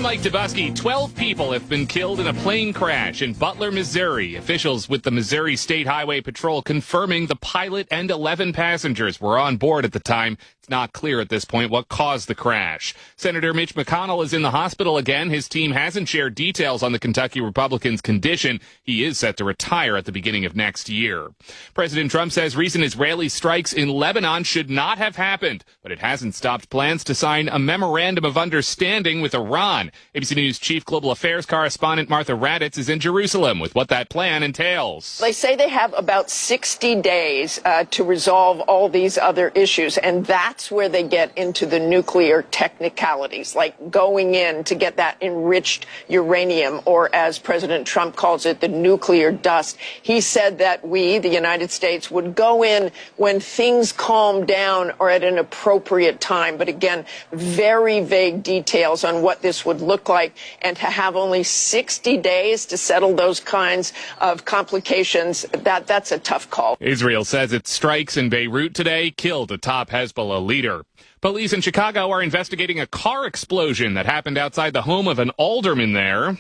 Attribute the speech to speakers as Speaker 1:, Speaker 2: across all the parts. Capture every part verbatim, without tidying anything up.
Speaker 1: Mike Dubusky. Twelve people have been killed in a plane crash in Butler, Missouri. Officials with the Missouri State Highway Patrol confirming the pilot and eleven passengers were on board at the time. It's not clear at this point what caused the crash. Senator Mitch McConnell is in the hospital again. His team hasn't shared details on the Kentucky Republican's condition. He is set to retire at the beginning of next year. President Trump says recent Israeli strikes in Lebanon should not have happened, but it hasn't stopped plans to sign a memorandum of understanding with Iran. A B C News chief global affairs correspondent Martha Raddatz is in Jerusalem with what that plan entails.
Speaker 2: They say they have about sixty days uh, to resolve all these other issues, and that's where they get into the nuclear technicalities, like going in to get that enriched uranium, or as President Trump calls it, the nuclear dust. He said that we, the United States, would go in when things calm down or at an appropriate time. But again, very vague details on what this would look like, and to have only sixty days to settle those kinds of complications, that that's a tough call.
Speaker 1: Israel says its strikes in Beirut today killed a top Hezbollah leader. Police in Chicago are investigating a car explosion that happened outside the home of an alderman there.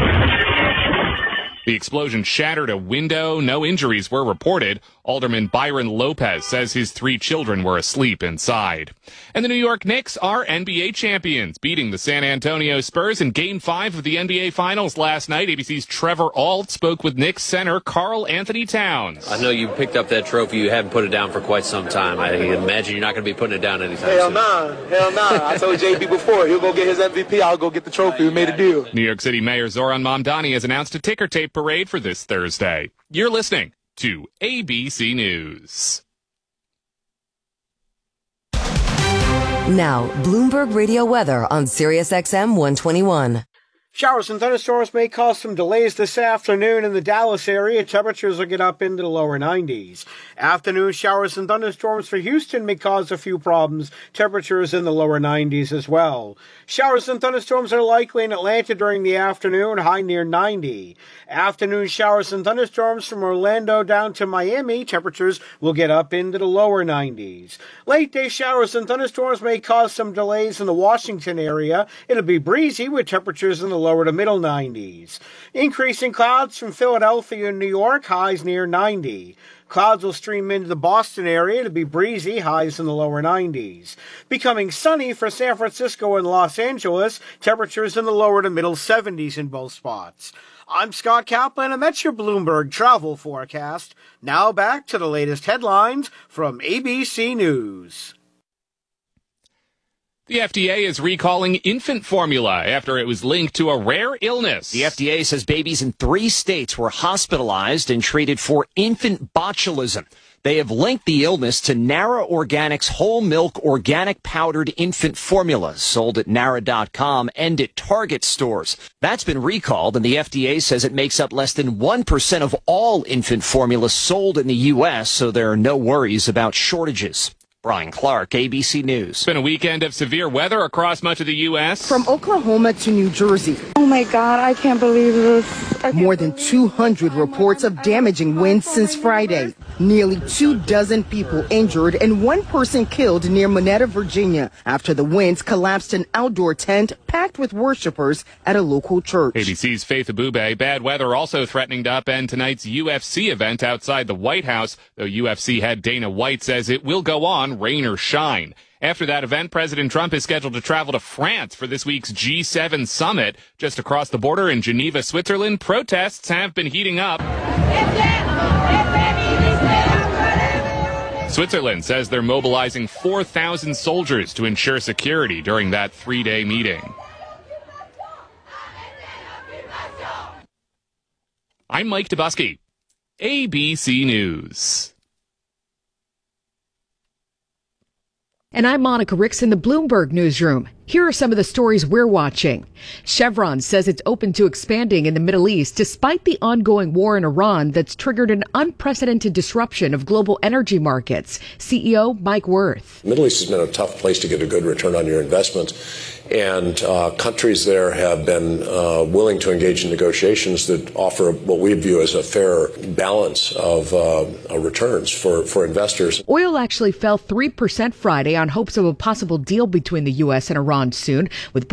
Speaker 1: The explosion shattered a window. No injuries were reported. Alderman Byron Lopez says his three children were asleep inside. And the New York Knicks are N B A champions, beating the San Antonio Spurs in Game five of the N B A Finals last night. A B C's Trevor Ault spoke with Knicks center Karl Anthony Towns.
Speaker 3: I know you picked up that trophy. You haven't put it down for quite some time. I imagine you're not going to be putting it down anytime
Speaker 4: Hell
Speaker 3: soon.
Speaker 4: Hell nah. Hell nah. I told J B before, he'll go get his M V P. I'll go get the trophy. We made a deal.
Speaker 1: New York City Mayor Zoran Mamdani has announced a ticker tape parade for this Thursday. You're listening to A B C News.
Speaker 5: Now, Bloomberg Radio weather on Sirius X M one twenty-one.
Speaker 6: Showers and thunderstorms may cause some delays this afternoon in the Dallas area. Temperatures will get up into the lower nineties. Afternoon showers and thunderstorms for Houston may cause a few problems. Temperatures in the lower nineties as well. Showers and thunderstorms are likely in Atlanta during the afternoon, high near ninety. Afternoon showers and thunderstorms from Orlando down to Miami. Temperatures will get up into the lower nineties. Late day showers and thunderstorms may cause some delays in the Washington area. It'll be breezy with temperatures in the lower to middle nineties. Increasing clouds from Philadelphia and New York, highs near ninety. Clouds will stream into the Boston area to be breezy, highs in the lower nineties. Becoming sunny for San Francisco and Los Angeles, temperatures in the lower to middle seventies in both spots. I'm Scott Kaplan, and that's your Bloomberg travel forecast. Now back to the latest headlines from A B C News.
Speaker 1: The F D A is recalling infant formula after it was linked to a rare illness.
Speaker 7: The F D A says babies in three states were hospitalized and treated for infant botulism. They have linked the illness to Nara Organics whole milk organic powdered infant formula sold at Nara dot com and at Target stores. That's been recalled, and the F D A says it makes up less than one percent of all infant formula sold in the U S, so there are no worries about shortages. Brian Clark, A B C News.
Speaker 1: It's been a weekend of severe weather across much of the U S.
Speaker 8: From Oklahoma to New Jersey.
Speaker 9: Oh my God, I can't believe this. Can't
Speaker 8: More than two hundred reports of damaging winds since Friday. Nearly two dozen people injured and one person killed near Monetta, Virginia, after the winds collapsed an outdoor tent packed with worshipers at a local church.
Speaker 1: A B C's Faith Abube. Bad weather also threatening to upend tonight's U F C event outside the White House, though U F C head Dana White says it will go on, rain or shine. After that event, President Trump is scheduled to travel to France for this week's G seven summit. Just across the border in Geneva, Switzerland, protests have been heating up. Switzerland says they're mobilizing four thousand soldiers to ensure security during that three-day meeting. I'm Mike Dubusky, A B C News.
Speaker 10: And I'm Monica Ricks in the Bloomberg Newsroom. Here are some of the stories we're watching. Chevron says it's open to expanding in the Middle East despite the ongoing war in Iran that's triggered an unprecedented disruption of global energy markets. C E O Mike Wirth.
Speaker 11: The Middle East has been a tough place to get a good return on your investment, and uh, countries there have been uh, willing to engage in negotiations that offer what we view as a fair balance of uh, returns for, for investors.
Speaker 10: Oil actually fell three percent Friday on hopes of a possible deal between the U S and Iran soon, with